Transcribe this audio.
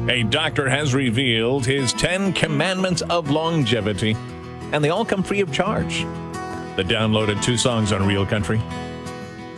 A doctor has revealed his 10 commandments of longevity, and they all come free of charge. The downloaded 2 songs on Real Country.